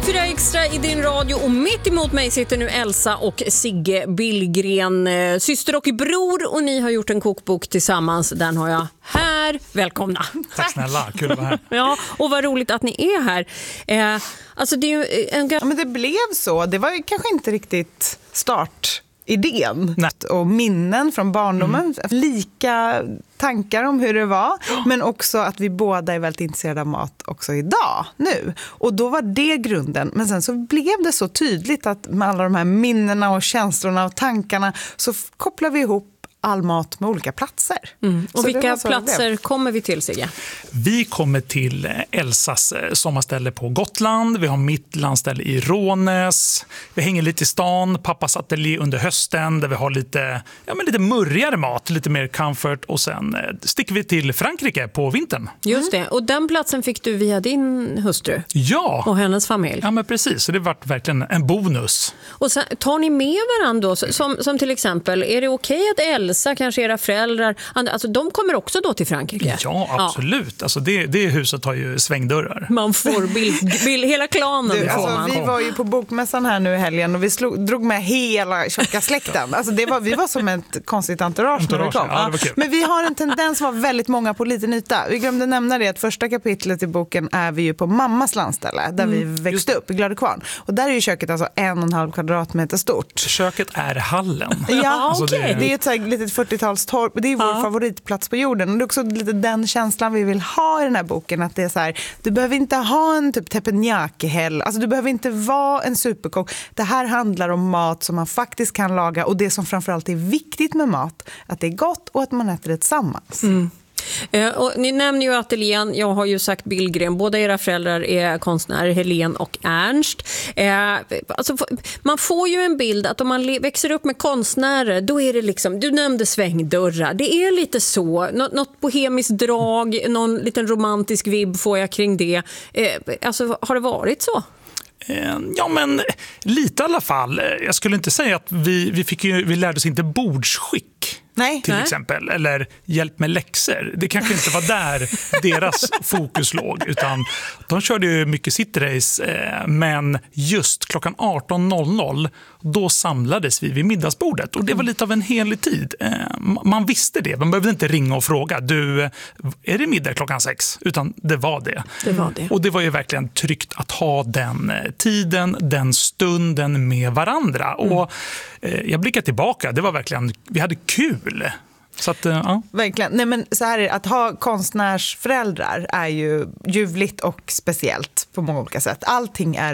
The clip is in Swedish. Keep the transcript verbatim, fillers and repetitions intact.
Fyra extra i din radio och mitt emot mig sitter nu Elsa och Sigge Billgren, syster och bror, och ni har gjort en kokbok tillsammans. Den har jag här. Välkomna. Tack snälla, kul att vara här. Ja, och vad roligt att ni är här. Eh, alltså det är ju en... ja, men det blev så. Det var ju kanske inte riktigt start. Idén Nej. och minnen från barndomen, mm. lika tankar om hur det var, men också att vi båda är väldigt intresserade av mat också idag, nu. Och då var det grunden, men sen så blev det så tydligt att med alla de här minnena och känslorna och tankarna så f- kopplar vi ihop all mat med olika platser. Mm. Och så vilka platser kommer vi till, Sigge? Vi kommer till Elsas sommarställe på Gotland. Vi har mitt landställe i Rånäs. Vi hänger lite i stan, pappas ateljé under hösten där vi har lite, ja, men lite murrigare mat, lite mer comfort. Och sen sticker vi till Frankrike på vintern. Just det, och den platsen fick du via din hustru. Ja. Och hennes familj. Ja, men precis. Så det var verkligen en bonus. Och sen, tar ni med varandra då? Som, som till exempel, är det okej att Elsa, kanske era föräldrar, alltså de kommer också då till Frankrike? Ja, absolut. Ja. Alltså det, det huset har ju svängdörrar. Man får bild, bild hela klanen. Du, alltså, man. vi var ju på bokmässan här nu i helgen och vi slog, drog med hela tjocka släkten. Alltså det var, vi var som ett konstigt entourage, entourage när vi kom. Ja, det var kul. Men vi har en tendens att vara väldigt många på liten yta. Vi glömde nämna det att första kapitlet i boken är vi ju på mammas landställe där mm. vi växte upp i Gladekvarn. Och där är ju köket alltså en och en halv kvadratmeter stort. Köket är hallen. Ja, alltså okay. det... det är ett så här litet fyrtiotalstorp. Det är vår ja. favoritplats på jorden. Och det är också lite den känslan vi vill ha i den här boken. Att det är så här, du behöver inte ha en typ teppanyaki-häll. Alltså du behöver inte vara en superkock. Det här handlar om mat som man faktiskt kan laga. Och det som framförallt är viktigt med mat, att det är gott och att man äter det tillsammans. Mm. Eh, och ni nämner ju ateljén, jag har ju sagt Billgren, båda era föräldrar är konstnärer, Helene och Ernst. Eh, alltså, man får ju en bild att om man le- växer upp med konstnärer, då är det liksom, du nämnde svängdörrar, det är lite så, Nå- något bohemiskt drag, någon liten romantisk vibb får jag kring det. Eh, alltså, har det varit så? Ja, men lite i alla fall. Jag skulle inte säga att vi, vi, fick ju, vi lärde oss inte bordsskick. Nej. Till Nej. exempel, eller hjälp med läxor. Det kanske inte var där deras fokus låg, utan de körde ju mycket sitrace, eh, men just klockan arton noll noll då samlades vi vid middagsbordet och det var lite av en helig tid. Eh, man visste det, man behövde inte ringa och fråga, du, är det middag klockan sex? Utan det var det. Det var det. Och det var ju verkligen tryggt att ha den tiden, den stunden med varandra. Mm. Och eh, jag blickar tillbaka, det var verkligen, vi hade kul. Så att, ja. Verkligen. Nej, men så här är det, att ha konstnärsföräldrar är ju ljuvligt och speciellt på många olika sätt. Allting är